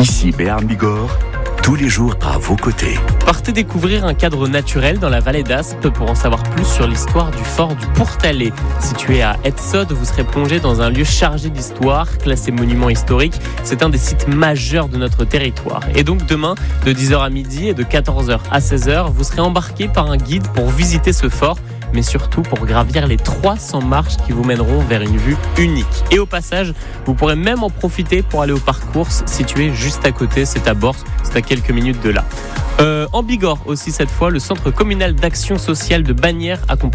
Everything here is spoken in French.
Ici Béarn Bigorre, tous les jours à vos côtés. Partez découvrir un cadre naturel dans la vallée d'Aspe pour en savoir plus sur l'histoire du fort du Pourtalais. Situé à Edsod, vous serez plongé dans un lieu chargé d'histoire, classé monument historique. C'est un des sites majeurs de notre territoire. Et donc demain, de 10h à midi et de 14h à 16h, vous serez embarqué par un guide pour visiter ce fort, mais surtout pour gravir les 300 marches qui vous mèneront vers une vue unique. Et au passage, vous pourrez même en profiter pour aller au parc course situé juste à côté, c'est à Borse, c'est à quelques minutes de là. En Bigorre aussi cette fois, le centre communal d'action sociale de Bagnères accompagne